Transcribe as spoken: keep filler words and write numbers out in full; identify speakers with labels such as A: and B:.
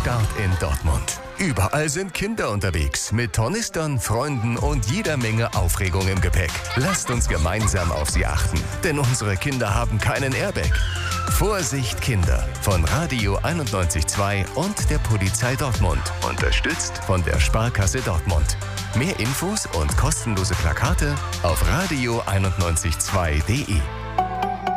A: Start in Dortmund. Überall sind Kinder unterwegs, mit Tornistern, Freunden und jeder Menge Aufregung im Gepäck. Lasst uns gemeinsam auf sie achten, denn unsere Kinder haben keinen Airbag. Vorsicht Kinder von Radio einundneunzig Komma zwei und der Polizei Dortmund. Unterstützt von der Sparkasse Dortmund. Mehr Infos und kostenlose Plakate auf radio einundneunzig Komma zwei punkt de.